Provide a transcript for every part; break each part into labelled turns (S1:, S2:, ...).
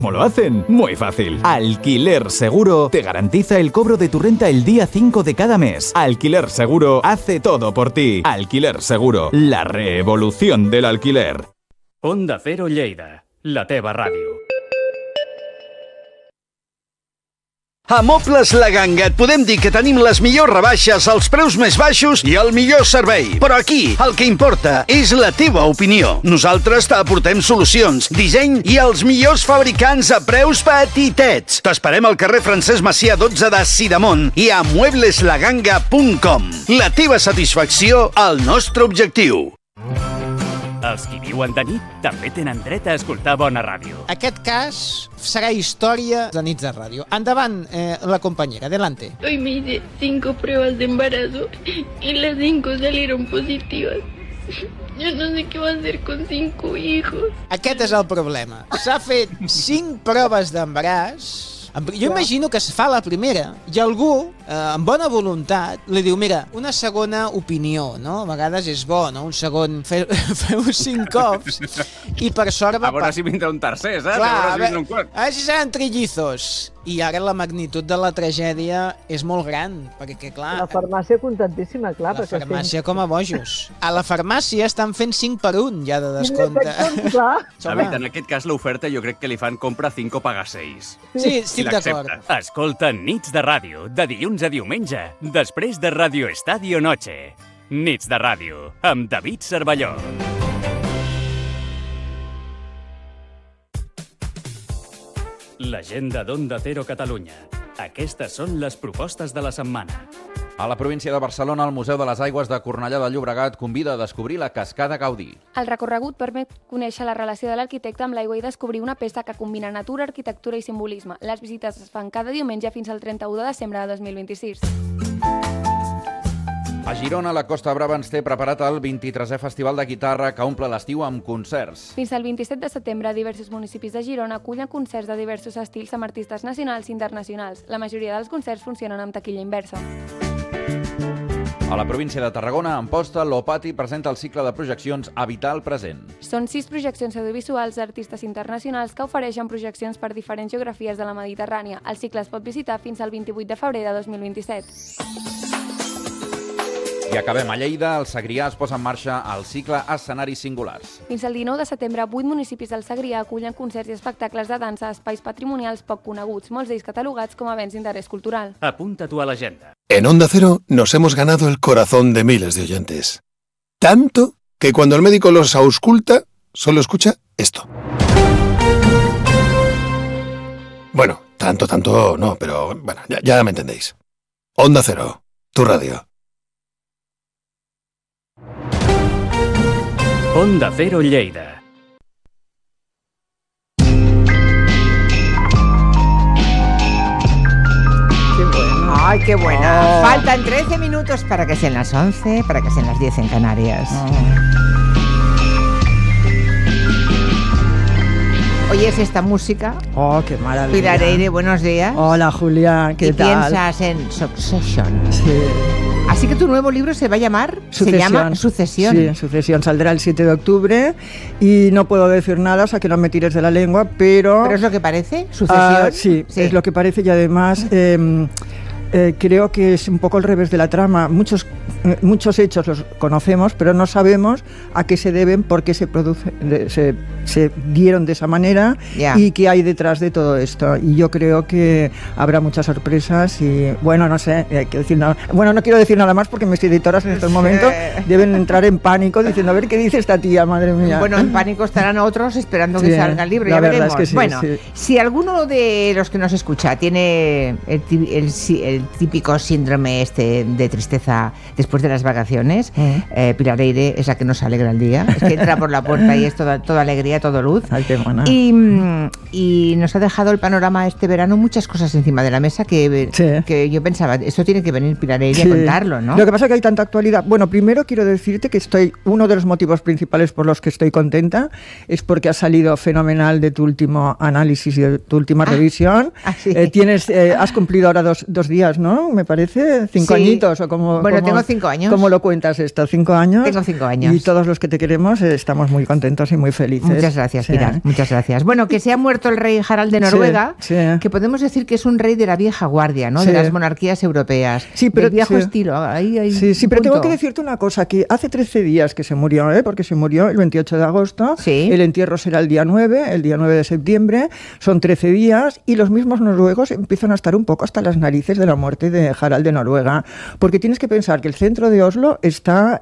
S1: ¿Cómo lo hacen? Muy fácil. Alquiler Seguro te garantiza el cobro de tu renta el día 5 de cada mes. Alquiler Seguro hace todo por ti. Alquiler Seguro, la revolución del alquiler.
S2: Onda Cero Lleida, la teva ràdio.
S3: A Mobles La Ganga et podem dir que tenim les millors rebaixes, els preus més baixos i el millor servei. Però aquí el que importa és la teva opinió. Nosaltres t'aportem solucions, disseny i els millors fabricants a preus petitets. T'esperem al carrer Francesc Macià 12 de Sidamon i a muebleslaganga.com. La teva satisfacció, el nostre objectiu.
S2: Els qui viuen de nit també tenen dret a escoltar bona ràdio.
S4: Aquest cas serà història de Nits de Ràdio. Endavant, la compañera, adelante.
S5: Hoy me hice 5 pruebas de embarazo y las 5 salieron positivas. Yo no sé qué va a hacer con 5 hijos.
S4: Aquest és el problema. S'ha fet 5 proves d'embaràs. Jo imagino que es fa la primera i algú, amb bona voluntat, li diu, mira, una segona opinió, no? A vegades és bo, no? Un segon, feu 5 cops i per sort va...
S6: A veure si vindrà un tercer, saps?
S4: Clar,
S6: a veure
S4: si seran trillizos. I ara la magnitud de la tragèdia és molt gran, perquè clar...
S7: La farmàcia contentíssima, clar.
S4: La farmàcia com a bojos. A la farmàcia estan fent 5 per 1 ja de descompte.
S6: David, en aquest cas l'oferta jo crec que li fan compra 5 o paga 6.
S4: Sí, estic d'acord.
S2: Escolta Nits de Ràdio, de dilluns a diumenge, després de Radio Estadio Noche. Nits de Ràdio, amb David Cervelló. L'agenda d'Onda Cero Catalunya. Aquestes són les propostes de la setmana.
S8: A la província de Barcelona, el Museu de les Aigües de Cornellà de Llobregat convida a descobrir la cascada Gaudí.
S9: El recorregut permet conèixer la relació de l'arquitecte amb l'aigua i descobrir una peça que combina natura, arquitectura i simbolisme. Les visites es fan cada diumenge fins al 31 de desembre de 2026.
S8: A Girona, la Costa Brava ens té preparat el 23è Festival de Guitarra que omple l'estiu amb concerts.
S9: Fins al 27 de setembre, diversos municipis de Girona acullen concerts de diversos estils amb artistes nacionals i internacionals. La majoria dels concerts funcionen amb taquilla inversa.
S8: A la província de Tarragona, Amposta, l'Opati presenta el cicle de projeccions Habitar el present.
S9: Són 6 projeccions audiovisuals d'artistes internacionals que ofereixen projeccions per diferents geografies de la Mediterrània. El cicle es pot visitar fins al 28 de febrer de 2027.
S8: I acabem a Lleida, el Segrià es posa en marxa el cicle Escenaris Singulars.
S9: Fins al 19 de setembre, 8 municipis del Segrià acullen concerts i espectacles de dansa a espais patrimonials poc coneguts, molts d'ells catalogats com a béns d'interès cultural.
S2: Apunta-t'ho a l'agenda.
S10: En Onda Cero nos hemos ganado el corazón de miles de oyentes. Tanto que cuando el médico los ausculta, solo escucha esto. Bueno, tanto no, pero bueno, ya me entendéis. Onda Cero, tu radio.
S2: Onda Cero Lleida.
S11: ¡Ay, qué buena! Faltan 13 minutos para que sean las 11, para que sean las 10 en Canarias. ¿Oyes esta música?
S7: ¡Oh, qué maravilla!
S11: Pilar Eire, buenos días.
S7: Hola, Julia, ¿qué tal?
S11: Y piensas en Succession.
S7: Sí.
S11: Así que tu nuevo libro se va a llamar...
S7: Sucesión.
S11: Se llama Sucesión.
S7: Sí, Sucesión. Saldrá el 7 de octubre y no puedo decir nada, o sea que no me tires de la lengua, pero...
S11: ¿Pero es lo que parece? ¿Sucesión?
S7: Sí, es lo que parece y además... creo que es un poco al revés de la trama. Muchos hechos los conocemos, pero no sabemos a qué se deben, por qué se dieron de esa manera y qué hay detrás de todo esto. Y yo creo que habrá muchas sorpresas y, bueno, no sé, hay que decir nada. Bueno, no quiero decir nada más porque mis editoras en estos momentos deben entrar en pánico diciendo, a ver qué dice esta tía, madre mía.
S11: Bueno, en pánico estarán otros esperando que salga el libro, ya veremos.
S7: Es que
S11: bueno, si alguno de los que nos escucha tiene el típico síndrome de tristeza después de las vacaciones, Pilar Eire es la que nos alegra el día. Es que entra por la puerta y es toda alegría, todo luz.
S7: Ay, qué buena.
S11: Y nos ha dejado el panorama este verano muchas cosas encima de la mesa que yo pensaba, esto tiene que venir Pilar Eire a contarlo, ¿no?
S7: Lo que pasa es que hay tanta actualidad. Bueno, primero quiero decirte que uno de los motivos principales por los que estoy contenta es porque has salido fenomenal de tu último análisis y de tu última revisión.
S11: Sí.
S7: Has cumplido ahora dos días días, ¿no? Me parece 5
S11: Sí.
S7: añitos o como...
S11: Bueno,
S7: como-
S11: tengo 5 años.
S7: ¿Cómo lo cuentas esto? 5 años.
S11: Tengo 5 años.
S7: Y todos los que te queremos estamos muy contentos y muy felices.
S11: Muchas gracias,
S7: Sí.
S11: Pilar. Muchas gracias. Bueno, que se ha muerto el rey Harald de Noruega,
S7: Sí.
S11: que podemos decir que es un rey de la vieja guardia, ¿no?
S7: Sí.
S11: De las monarquías europeas.
S7: Sí, pero
S11: del viejo
S7: sí.
S11: estilo. Ahí hay
S7: Sí,
S11: un
S7: pero tengo
S11: punto.
S7: que decirte una cosa, que hace 13 días que se murió, porque se murió el 28 de agosto, el entierro será el día 9 de septiembre, son 13 días, y los mismos noruegos empiezan a estar un poco hasta las narices de la muerte de Harald de Noruega, porque tienes que pensar que el centro de Oslo está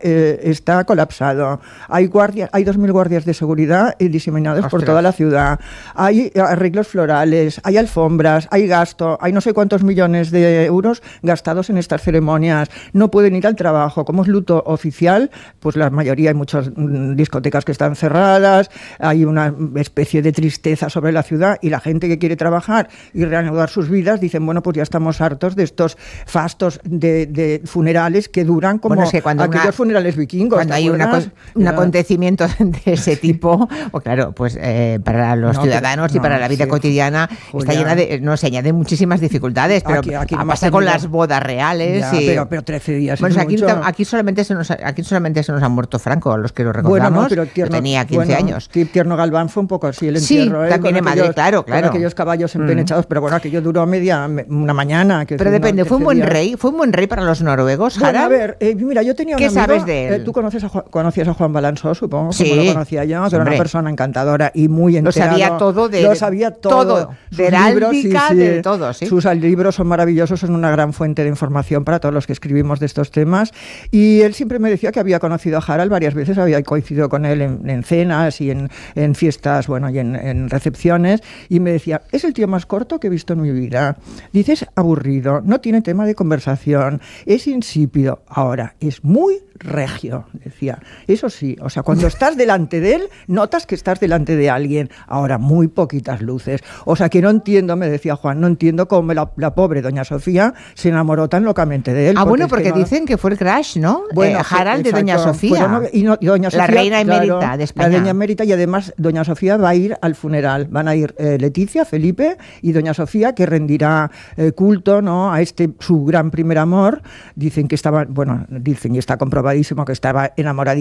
S7: colapsado, hay 2.000 guardias de seguridad diseminados por
S11: Ostras.
S7: toda la ciudad, hay arreglos florales, hay alfombras, hay gasto, hay no sé cuántos millones de euros gastados en estas ceremonias, no pueden ir al trabajo, como es luto oficial, pues la mayoría, hay muchas discotecas que están cerradas, hay una especie de tristeza sobre la ciudad, y la gente que quiere trabajar y reanudar sus vidas dicen, bueno, pues ya estamos hartos de estos fastos de funerales que duran como
S11: Bueno, es que cuando
S7: aquellos funerales vikingos.
S11: Cuando
S7: ¿te
S11: hay
S7: acuerdas?
S11: un
S7: Ya.
S11: acontecimiento de ese tipo, o claro, pues para los
S7: No,
S11: ciudadanos y
S7: pero-
S11: para
S7: no,
S11: la vida
S7: sí,
S11: cotidiana está
S7: Julia.
S11: llena de, no se añaden muchísimas dificultades, pero
S7: Aquí no
S11: pasa
S7: hemos
S11: con
S7: tenido-
S11: las bodas reales.
S7: Ya,
S11: y-
S7: pero 13 días
S11: Bueno,
S7: es
S11: aquí,
S7: mucho.
S11: aquí solamente se nos ha muerto Franco, los que lo
S7: Bueno,
S11: recordamos.
S7: no, pero
S11: Yo
S7: Tierno,
S11: tenía 15 años.
S7: Tierno Galván fue un poco así el
S11: Sí,
S7: entierro.
S11: también
S7: con
S11: en Madrid,
S7: aquellos-
S11: claro.
S7: Con aquellos caballos empenechados, pero bueno, aquello duró una mañana. que
S11: Pero
S7: fue,
S11: depende,
S7: ¿no?
S11: ¿fue un
S7: 13
S11: buen
S7: días.
S11: rey? ¿Fue un buen rey para los noruegos,
S7: Bueno,
S11: Harald?
S7: a ver, mira, yo tenía un
S11: ¿Qué
S7: amigo,
S11: sabes de él?
S7: tú conocías a Juan Balanzó, supongo,
S11: Sí.
S7: como lo conocía yo, que era
S11: Hombre.
S7: una persona encantadora y muy
S11: Lo
S7: enterado.
S11: sabía todo de-
S7: Lo sabía todo. Sus
S11: de heráldica, de todo, sí.
S7: Sus libros son maravillosos, son una gran fuente de información para todos los que escribimos de estos temas. Y él siempre me decía que había conocido a Harald varias veces, había coincidido con él en cenas y en fiestas, bueno, y en recepciones, y me decía, es el tío más corto que he visto en mi vida. Dice, es aburrido, no tiene tema de conversación, es insípido. Ahora, es muy regio, decía. Eso sí, o sea, cuando estás delante de él, notas que estás delante de alguien. Ahora, muy poquitas luces. O sea, que no entiendo, me decía Juan, no entiendo cómo la pobre doña Sofía se enamoró tan locamente de él.
S11: Ah, bueno,
S7: es que
S11: porque
S7: no-
S11: dicen que fue el crash, ¿no?
S7: Bueno,
S11: Harald de
S7: exacto,
S11: doña Sofía.
S7: fueron y doña Sofía,
S11: la reina
S7: claro,
S11: emérita de España.
S7: La reina emérita, y además doña Sofía va a ir al funeral. Van a ir Leticia, Felipe y doña Sofía, que rendirá culto, ¿no?, a este su gran primer amor. Dicen que estaba, bueno, dicen y está comprobadísimo que estaba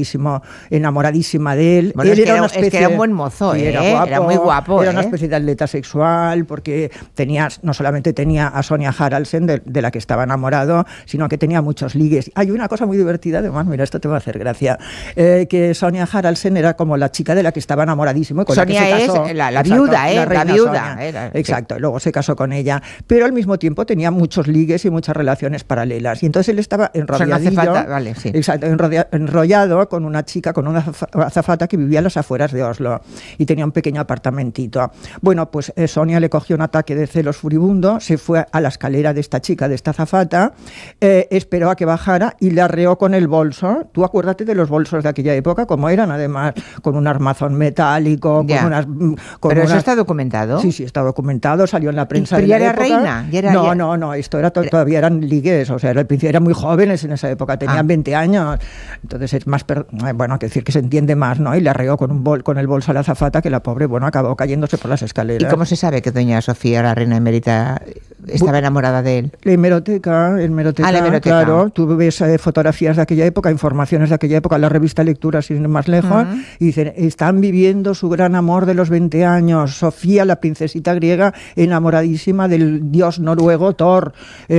S7: enamoradísima de él.
S11: Bueno,
S7: Él
S11: es que
S7: era
S11: era-
S7: una
S11: es que
S7: especie,
S11: era un buen mozo,
S7: sí,
S11: ¿eh?
S7: era
S11: Era muy guapo,
S7: Era una
S11: ¿eh?
S7: especie de atleta sexual, porque no solamente tenía a Sonia Haraldsen, de la que estaba enamorado, sino que tenía muchos ligues. Hay una cosa muy divertida, además, mira, esto te va a hacer gracia, que Sonia Haraldsen era como la chica de la que estaba enamoradísimo y con
S11: Sonia
S7: la que se
S11: es
S7: casó.
S11: la
S7: Exacto,
S11: viuda, la
S7: reina
S11: viuda.
S7: Sonia. Exacto, y luego se casó con ella, pero al mismo tiempo tenía muchos ligues y muchas relaciones paralelas, y entonces él estaba
S11: O sea, no hace
S7: enrolladillo,
S11: falta- vale, sí.
S7: exacto, enrollado con una chica, con una azafata que vivía a las afueras de Oslo y tenía un pequeño apartamentito. Bueno, pues Sonia le cogió un ataque de celos furibundo, se fue a la escalera de esta chica, de esta azafata, esperó a que bajara y le arreó con el bolso. Tú acuérdate de los bolsos de aquella época, como eran, además, con un armazón metálico,
S11: Ya.
S7: con unas...
S11: Pero eso está documentado.
S7: Sí, está documentado, salió en la prensa
S11: pero
S7: de
S11: ya
S7: la
S11: era
S7: época.
S11: reina, ya era-
S7: no,
S11: ya-
S7: no, esto era todavía eran ligues, o sea, eran muy jóvenes en esa época, tenían 20 años, entonces es más, bueno, hay que decir que se entiende más, ¿no? Y le arreó con el bolso a la azafata, que la pobre, bueno, acabó cayéndose por las
S11: ¿Y
S7: escaleras.
S11: cómo se sabe que doña Sofía, la reina emérita, estaba enamorada de él?
S7: La hemeroteca,
S11: Ah, la hemeroteca.
S7: claro, tú ves fotografías de aquella época, informaciones de aquella época, la revista Lectura, sin ir más lejos, y dicen, están viviendo su gran amor de los 20 años, Sofía, la princesita griega, enamoradísima del dios noruego Thor,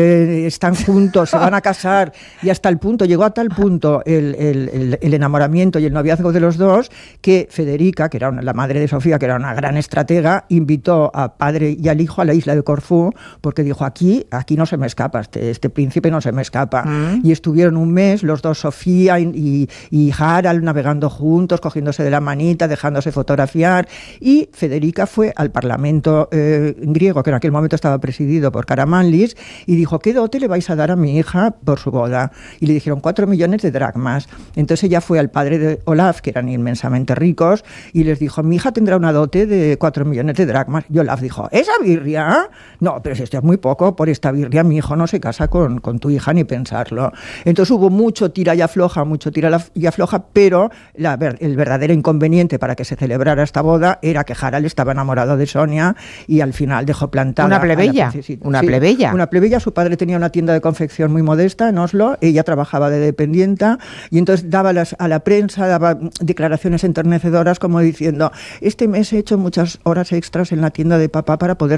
S7: están juntos, se van a casar, y hasta el punto, llegó a tal punto el enamoramiento y el noviazgo de los dos, que Federica, que era la madre de Sofía, que era una gran estratega, invitó al padre y al hijo a la isla de Corfú, porque dijo, aquí no se me escapa, este príncipe no se me escapa. Y estuvieron un mes, los dos, Sofía y Harald, navegando juntos, cogiéndose de la manita, dejándose fotografiar, y Federica fue al Parlamento griego, que en aquel momento estaba presidido por Karamanlis, y dijo, ¿qué dote le vais a dar a mi hija por su boda? Y le dijeron 4 millones de dracmas. Entonces ella fue al padre de Olaf, que eran inmensamente ricos, y les dijo, mi hija tendrá una dote de 4 millones de dracmas. Y Olaf dijo, ¿esa birria? No, pero si esto es muy poco, por esta birria mi hijo no se casa con tu hija ni pensarlo. Entonces hubo mucho tira y afloja, pero el verdadero inconveniente para que se celebrara esta boda era que Harald estaba enamorado de Sonia y al final dejó plantada
S11: una plebeya.
S7: Una plebeya. Su padre tenía una tienda de confección muy modesta en Oslo, ella trabajaba de dependienta y entonces daba a la prensa, daba declaraciones enternecedoras como diciendo: este mes he hecho muchas horas extras en la tienda de papá para poder